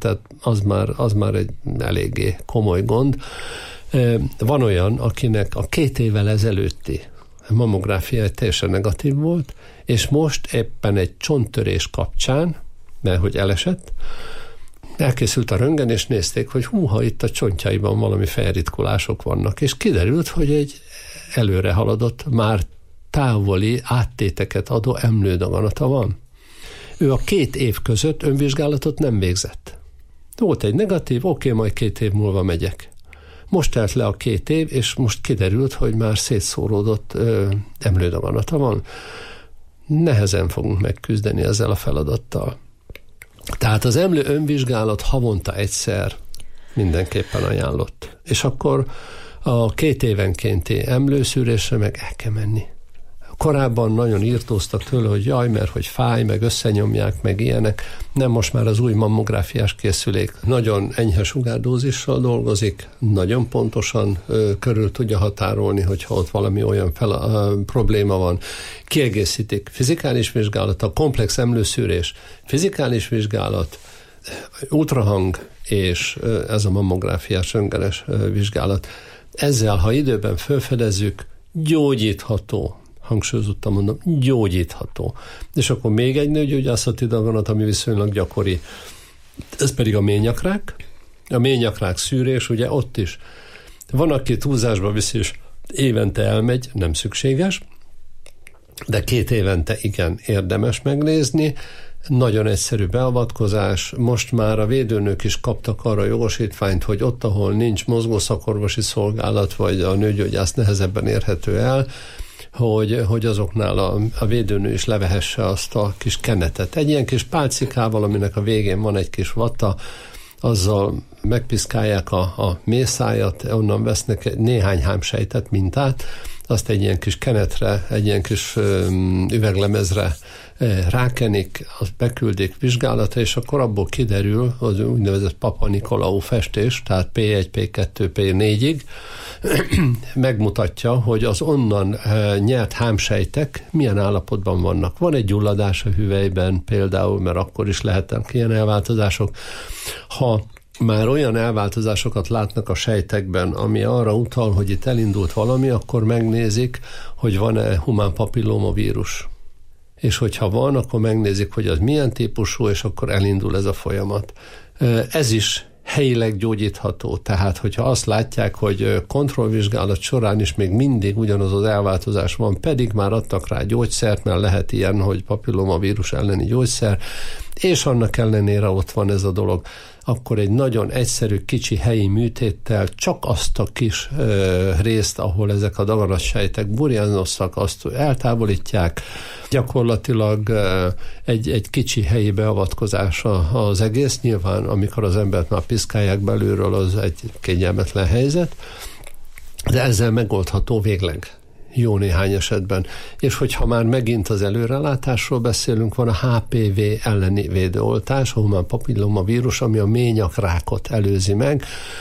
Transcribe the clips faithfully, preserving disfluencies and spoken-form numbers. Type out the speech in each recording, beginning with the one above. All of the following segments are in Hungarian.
tehát az már, az már egy eléggé komoly gond. Van olyan, akinek a két évvel ezelőtti mammográfia teljesen negatív volt, és most éppen egy csonttörés kapcsán, mert hogy elesett, elkészült a röntgen, és nézték, hogy húha, itt a csontjaiban valami fejritkulások vannak, és kiderült, hogy egy előre haladott, már távoli áttéteket adó emlődaganata van. Ő a két év között önvizsgálatot nem végzett. Volt egy negatív, oké, majd két év múlva megyek. Most telt le a két év, és most kiderült, hogy már szétszóródott ö, emlődaganata van. Nehezen fogunk megküzdeni ezzel a feladattal. Tehát az emlő önvizsgálat havonta egyszer mindenképpen ajánlott. És akkor a két évenkénti emlőszűrésre meg el kell menni. Korábban nagyon írtóztak tőle, hogy jaj, mert hogy fáj, meg összenyomják, meg ilyenek. Nem, most már az új mammográfiás készülék nagyon enyhe sugárdózissal dolgozik, nagyon pontosan ö, körül tudja határolni, hogyha ott valami olyan fel, ö, probléma van. Kiegészítik fizikális vizsgálat, a komplex emlőszűrés, fizikális vizsgálat, ultrahang és ö, ez a mammográfiás röntgenes ö, vizsgálat. Ezzel, ha időben felfedezzük, gyógyítható, hangsúlyozottan mondom, gyógyítható. És akkor még egy nőgyógyászati daganat, ami viszonylag gyakori. Ez pedig a ményakrák. A ményakrák szűrés, ugye ott is. Van, aki túlzásba viszi, és évente elmegy, nem szükséges, de két évente igen érdemes megnézni. Nagyon egyszerű beavatkozás. Most már a védőnők is kaptak arra jogosítványt, hogy ott, ahol nincs mozgószakorvosi szolgálat, vagy a nőgyógyász nehezebben érhető el, hogy, hogy azoknál a, a védőnő is levehesse azt a kis kenetet. Egy ilyen kis pálcikával, aminek a végén van egy kis vatta, azzal megpiszkálják a, a mészájat, onnan vesznek néhány hámsejtet, mintát, azt egy ilyen kis kenetre, egy ilyen kis um, üveglemezre eh, rákenik, azt beküldik vizsgálatra, és akkor abból kiderül az úgynevezett Papa Nikolaou festés, tehát pé egy, pé kettő, pé négyig, megmutatja, hogy az onnan eh, nyert hámsejtek milyen állapotban vannak. Van egy gyulladás a hüvelyben például, mert akkor is lehetnek ilyen elváltozások. Ha már olyan elváltozásokat látnak a sejtekben, ami arra utal, hogy itt elindult valami, akkor megnézik, hogy van-e humán papillómavírus. És hogyha van, akkor megnézik, hogy az milyen típusú, és akkor elindul ez a folyamat. Ez is helyileg gyógyítható. Tehát, hogyha azt látják, hogy kontrollvizsgálat során is még mindig ugyanaz az elváltozás van, pedig már adtak rá gyógyszert, mert lehet ilyen, hogy papillómavírus elleni gyógyszer, és annak ellenére ott van ez a dolog, akkor egy nagyon egyszerű, kicsi helyi műtéttel csak azt a kis ö, részt, ahol ezek a daganatsejtek burjánoztak, azt eltávolítják. Gyakorlatilag ö, egy, egy kicsi helyi beavatkozása az egész. Nyilván, amikor az embert már piszkálják belülről, az egy kényelmetlen helyzet, de ezzel megoldható végleg. Jó néhány esetben. És hogyha már megint az előrelátásról beszélünk, van a há pé vé elleni védőoltás, a humán papillomavírus, ami a ményakrákot előzi meg.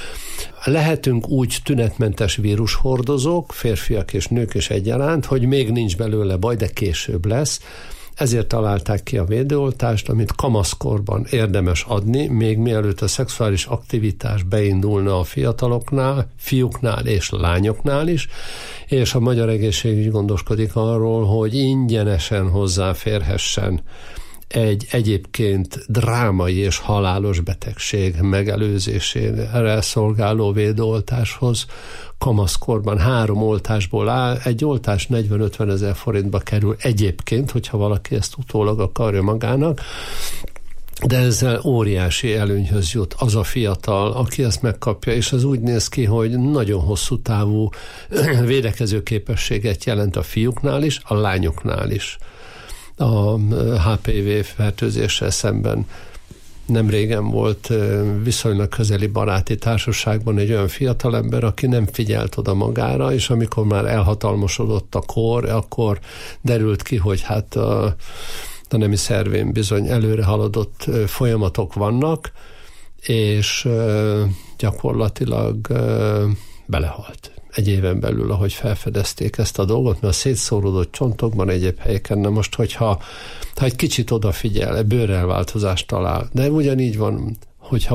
Lehetünk úgy tünetmentes vírushordozók, férfiak és nők is egyaránt, hogy még nincs belőle baj, de később lesz. Ezért találták ki a védőoltást, amit kamaszkorban érdemes adni, még mielőtt a szexuális aktivitás beindulna a fiataloknál, fiúknál és lányoknál is, és a Magyar Egészségügy gondoskodik arról, hogy ingyenesen hozzáférhessen egy egyébként drámai és halálos betegség megelőzésére szolgáló védőoltáshoz. Kamaszkorban három oltásból áll, egy oltás negyven-ötven ezer forintba kerül egyébként, hogyha valaki ezt utólag akarja magának, de ezzel óriási előnyhöz jut az a fiatal, aki ezt megkapja, és az úgy néz ki, hogy nagyon hosszú távú védekező képességet jelent a fiúknál is, a lányoknál is. A há pé vé fertőzéssel szemben. Nem régen volt viszonylag közeli baráti társaságban egy olyan fiatalember, aki nem figyelt oda magára, és amikor már elhatalmasodott a kor, akkor derült ki, hogy hát a, a nemi szervén bizony előre haladott folyamatok vannak, és gyakorlatilag belehalt. Egy éven belül, ahogy felfedezték ezt a dolgot, mert a szétszóródott csontokban egyéb helyeken, na most, hogyha ha egy kicsit odafigyel, bőrelváltozást talál, de ugyanígy van